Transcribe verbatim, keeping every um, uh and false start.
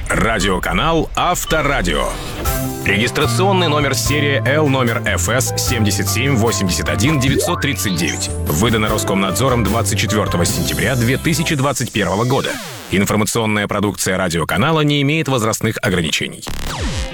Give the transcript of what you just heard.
Радиоканал Авторадио. Регистрационный номер серия Л номер эф эс семь семь восемь один девять три девять. Выдано Роскомнадзором двадцать четвёртого сентября две тысячи двадцать первого года. Информационная продукция радиоканала не имеет возрастных ограничений.